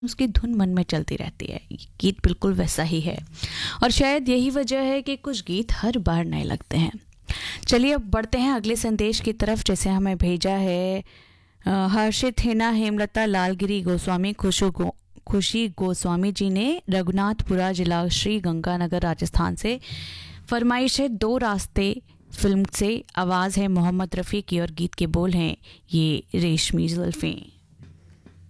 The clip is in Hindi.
उसकी धुन मन में चलती रहती है। ये गीत बिल्कुल वैसा ही है और शायद यही वजह है कि कुछ गीत हर बार नए लगते हैं। चलिए अब बढ़ते हैं अगले संदेश की तरफ, जैसे हमें भेजा है हर्षित हिना हेमलता लालगिरी गोस्वामी खुशी गोस्वामी जी ने रघुनाथपुरा जिला श्री गंगानगर राजस्थान से। फरमाइश है दो रास्ते फिल्म से, आवाज़ है मोहम्मद रफ़ी की और गीत के बोल हैं ये रेशमी जुल्फ़ें।